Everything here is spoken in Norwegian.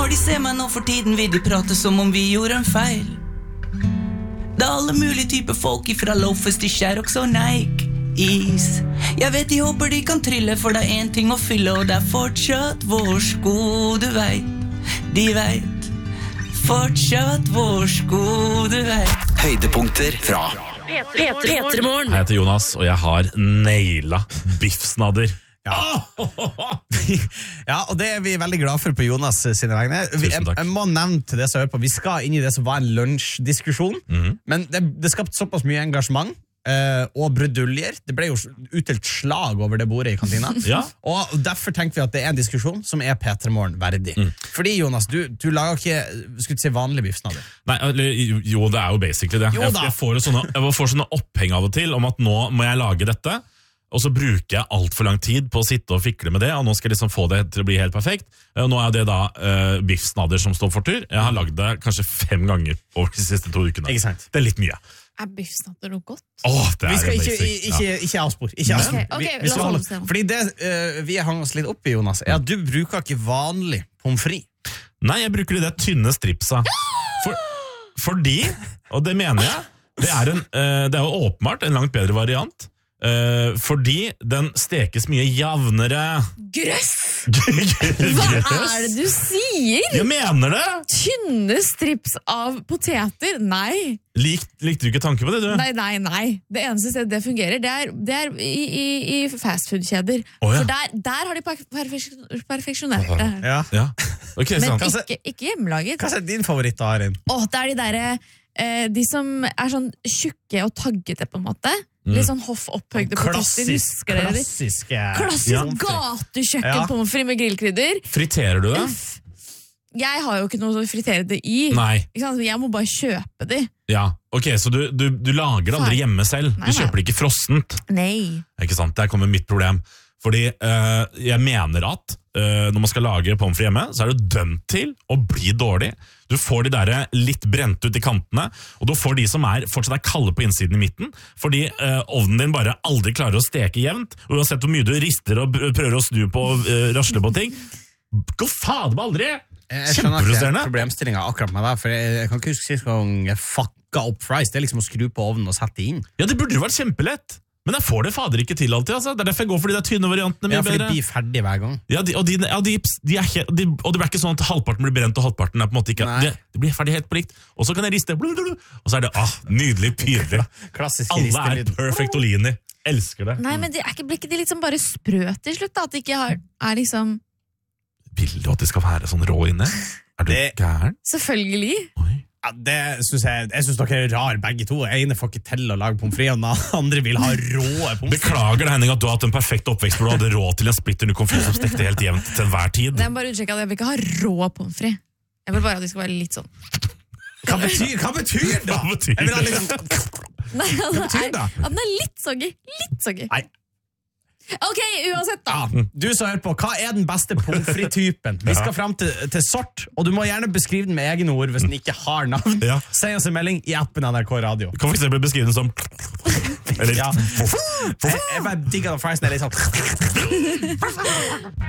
Når de ser meg nå for tiden vil de prate som om vi gjorde en feil. Det alle mulige typer folk ifra loafers til Sherrox og Nike is. Jeg vet de håper de kan trille, for det en ting å fylle, og det fortsatt vår sko, du vet. De vet. Fortsatt vår sko, du vet. Høydepunkter fra P3morgen. Jeg heter Jonas, og jeg har naila biffsnadder. Ja, og det vi veldig glad for på Jonas sine vegne. Tusen takk. Jeg må nevne til det som hører på, vi skal inn i det som var en lunsjdiskusjon, men det skapte såpass mye engasjement og bruduljer. Det ble jo utdelt slag over det bordet i kantina. Ja. Og derfor tenker vi at det er en diskusjon som er P3morgen verdig. Fordi Jonas, du lager ikke skulle si vanlige biffsnadder. Nei, jo, det er jo basically det. Jo da. Jeg får sånne oppheng av og til om at nå må jeg lage dette, og så bruker jeg alt for lang tid på å sitte og fikle med det, og nå skal jeg liksom få det til å bli helt perfekt. Og nå er det da biffsnadder som står for tur. Jeg har lagd det kanskje 5 ganger over de siste 2 ukene. Ikke sant? Det er litt mye. Er biffsnadder noe godt? Det Vi er skal basic. ikke avspor. Ikke avspor. Ok, Vi la skal oss holde. bestemme. Fordi det vi hang oss litt opp i, Jonas, er at du bruker ikke vanlig pommes frites. Nei, jeg bruker de der tynne stripsa. Fordi, og det mener jeg, det er jo åpenbart en langt bedre variant. Fordi den stekes mye javnere. Grøss! Hva er det du sier? Jeg mener det! Tynne strips av poteter? Nei. Likte du ikke tanken på det, du? Nei. Det eneste stedet det fungerer, det er i fastfood-kjeder. Å, ja. For der har de perfeksjonert det. Ja. Ok, Men sant. ikke hjemmelaget. Hva er din favoritt, Arin? Det er de der de som er sånn tjukke og taggete på en måte. Litt sånn hoff opphøgde poteter. Husker dere de? Klassisk Gatekjøkken Ja. pommes frites med grillkrydder. Friterer du det? Jeg har jo ikke noe å fritere det i. Nei. Ikke sant? Jeg må bare kjøpe de. Ja, ok, så du lager det aldri hjemme selv. Nei. Du kjøper det ikke frossent. Nei. Ikke sant? Der kommer mitt problem. Fordi jeg mener at når man skal lage pommes frites hjemme, så er du dømt til å bli dårlig. Du får de der litt brent ut i kantene, og du får de som fortsatt er kalde på innsiden i midten, fordi ovnen din bare aldri klarer å steke jevnt, uansett hvor mye du rister og prøver å snu på og rasle på ting. Gå faen meg aldri! Jeg skjønner ikke Kjempeproduserende. problemstillinga akkurat med deg, for jeg kan ikke huske sist gang jeg fucka opp fries. Det er liksom å skru på ovnen og sette det inn. Ja, det burde jo vært kjempelett. Men jeg får det fader ikke til alltid, altså. Det er derfor jeg går for de der tynne variantene mye Ja, for de bedre. blir ferdig hver gang. Ja, og det blir ikke sånn at halvparten blir brent og halvparten er på en måte ikke. Nei. Det blir ferdig helt på likt. Og så kan jeg riste, og så er det nydelig, pydelig. Klassisk Alle er ristelyd. perfect olini. Elsker det. Nei, men blir ikke de liksom bare sprø til slutt? Da? At det ikke er liksom Vil du at det skal være sånn rå inne? Er du Det- gæren? Selvfølgelig. Oi. Ja, det synes jeg synes dere er rar begge to. En får ikke til å lage pommes frites, og den andre vil ha rå pommes frites. Beklager det, Henning, at du har hatt en perfekt oppvekst hvor du hadde råd til en splitter ny pommes frites som stekte helt jevnt til enhver tid. Jeg må bare understreke at jeg vil ikke ha rå pommes frites. Jeg vil bare at de skal være litt sånn Hva betyr det? Hva betyr Jeg vil ha det? liksom Nei, betyr det? at den er litt soggy. Litt soggy. Nei. Ok, uansett da. Ja, du som hører på, hva er den beste pommes frites-typen? Vi skal frem til sort, og du må gjerne beskrive den med egne ord hvis den ikke har navn. Ja. Send oss en melding i appen NRK Radio. Du kan for eksempel beskrive den som eller Ja. Jeg bare digger den friesen. Det er litt sånn